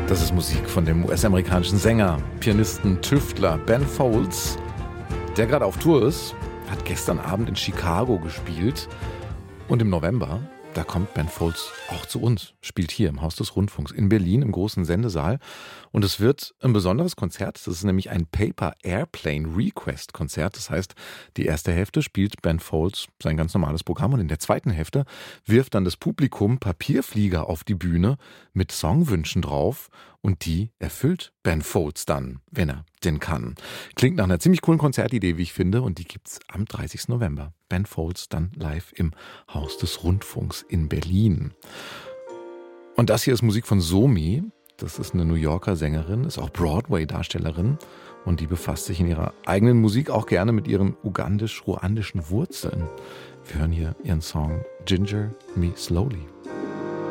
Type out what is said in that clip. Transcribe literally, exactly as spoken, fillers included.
Das ist Musik von dem U S-amerikanischen Sänger, Pianisten, Tüftler Ben Folds, der gerade auf Tour ist, hat gestern Abend in Chicago gespielt und im November, da kommt Ben Folds auch zu uns, spielt hier im Haus des Rundfunks in Berlin im großen Sendesaal und es wird ein besonderes Konzert, das ist nämlich ein Paper Airplane Request Konzert, das heißt, die erste Hälfte spielt Ben Folds sein ganz normales Programm und in der zweiten Hälfte wirft dann das Publikum Papierflieger auf die Bühne mit Songwünschen drauf und die erfüllt Ben Folds dann, wenn er denn kann. Klingt nach einer ziemlich coolen Konzertidee, wie ich finde, und die gibt's am dreißigsten November. Ben Folds dann live im Haus des Rundfunks in Berlin. Und das hier ist Musik von Somi. Das ist eine New Yorker Sängerin, ist auch Broadway-Darstellerin und die befasst sich in ihrer eigenen Musik auch gerne mit ihren ugandisch-ruandischen Wurzeln. Wir hören hier ihren Song Ginger Me Slowly.